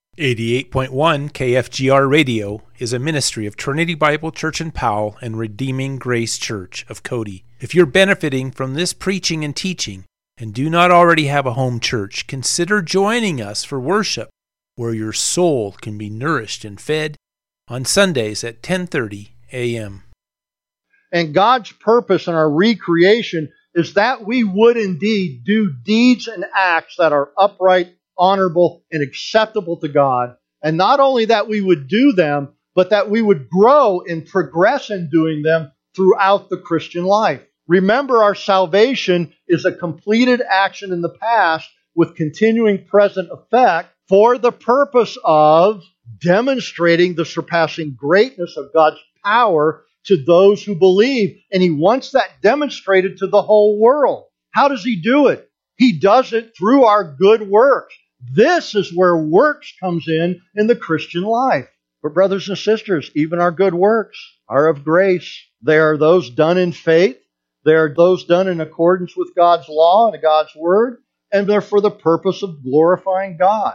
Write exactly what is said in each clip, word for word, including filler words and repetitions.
eighty-eight point one K F G R Radio is a ministry of Trinity Bible Church in Powell and Redeeming Grace Church of Cody. If you're benefiting from this preaching and teaching and do not already have a home church, consider joining us for worship, where your soul can be nourished and fed on Sundays at ten thirty a.m. And God's purpose in our recreation is that we would indeed do deeds and acts that are upright, honorable, and acceptable to God. And not only that we would do them, but that we would grow and progress in doing them throughout the Christian life. Remember, our salvation is a completed action in the past with continuing present effect for the purpose of demonstrating the surpassing greatness of God's power to those who believe. And He wants that demonstrated to the whole world. How does He do it? He does it through our good works. This is where works comes in in the Christian life. But brothers and sisters, even our good works are of grace. They are those done in faith. They are those done in accordance with God's law and God's word. And they're for the purpose of glorifying God.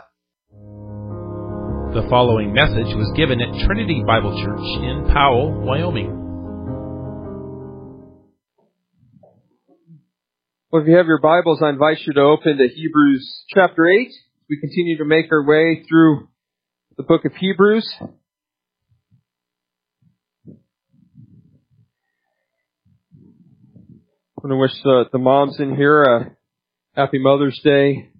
The following message was given at Trinity Bible Church in Powell, Wyoming. Well, if you have your Bibles, I invite you to open to Hebrews chapter eight. We continue to make our way through the book of Hebrews. I want to wish the, the moms in here a happy Mother's Day.